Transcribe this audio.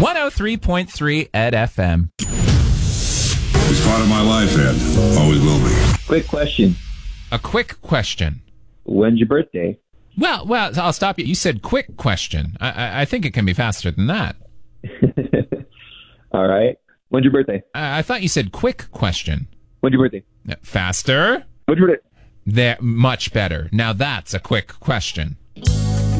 103.3 Ed FM. It's part of my life, Ed. Always will be. Quick question. A quick question. When's your birthday? Well, I'll stop you. You said quick question. I think it can be faster than that. All right. When's your birthday? I thought you said quick question. When's your birthday? Faster? When's your birthday? There, much better. Now that's a quick question.